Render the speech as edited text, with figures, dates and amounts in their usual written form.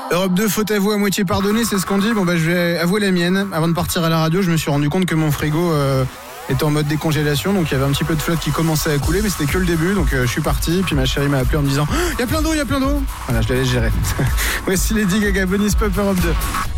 Europe 2, faute avouée à moitié pardonnée, c'est ce qu'on dit. Bon bah je vais avouer la mienne. Avant de partir à la radio, je me suis rendu compte que mon frigo était en mode décongélation, donc il y avait un petit peu de flotte qui commençait à couler, mais c'était que le début, donc je suis parti. Puis ma chérie m'a appelé en me disant il y a plein d'eau. Voilà, je la laisse gérer. Voici Lady Gaga, Bonnie Pop, Europe 2.